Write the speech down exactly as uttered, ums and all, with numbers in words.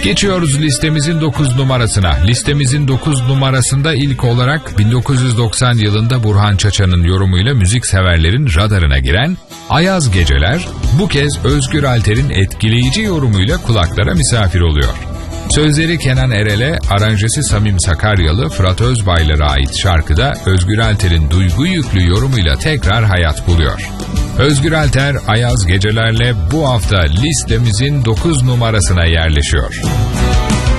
Geçiyoruz listemizin dokuz numarasına. Listemizin dokuz numarasında ilk olarak bin dokuz yüz doksan yılında Burhan Çaça'nın yorumuyla müzik severlerin radarına giren Ayaz Geceler, bu kez Özgür Alter'in etkileyici yorumuyla kulaklara misafir oluyor. Sözleri Kenan Erel'e, aranjesi Samim Sakaryalı, Fırat Özbaylar'a ait şarkıda Özgür Alter'in duygu yüklü yorumuyla tekrar hayat buluyor. Özgür Alter, Ayaz Geceler'le bu hafta listemizin dokuz numarasına yerleşiyor.